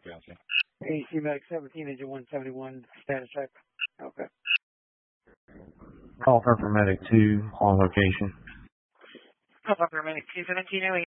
Gotcha. AC Medic 17, engine 171, status check. Okay. Call for Medic 2 on location. Call for Medic 217,